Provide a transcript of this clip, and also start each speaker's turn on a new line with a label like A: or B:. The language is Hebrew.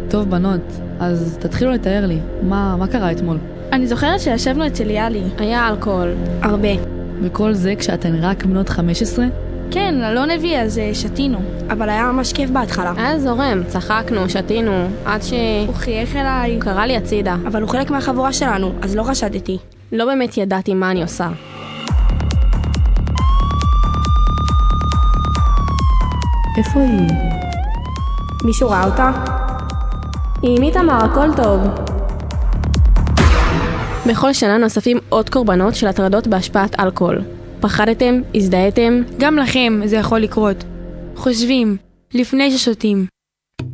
A: טוב בנות, אז תתחילו לתאר לי, מה קרה אתמול?
B: אני זוכרת שישבנו אצל יאלי.
C: היה אלכוהול.
D: הרבה.
A: וכל זה כשאתן רק בנות 15?
B: כן, לא נביא, אז שתינו.
D: אבל היה ממש כיף בהתחלה.
C: היה זורם, צחקנו, שתינו, עד
B: הוא חייך אליי.
C: הוא קרא לי הצידה.
D: אבל הוא חלק מהחבורה שלנו, אז לא חשדתי.
C: לא באמת ידעתי מה אני עושה.
A: איפה היא?
D: מישהו ראה אותה?
C: עם איתמר, הכל טוב. בכל שנה נוספים עוד קורבנות של הטרדות בהשפעת אלכוהול. פחדתם? הזדהיתם?
E: גם לכם זה יכול לקרות. חושבים, לפני ששותים.